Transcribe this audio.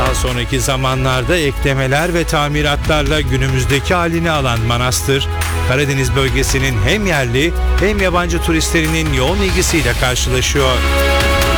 Daha sonraki zamanlarda eklemeler ve tamiratlarla günümüzdeki halini alan manastır, Karadeniz bölgesinin hem yerli hem yabancı turistlerinin yoğun ilgisiyle karşılaşıyor.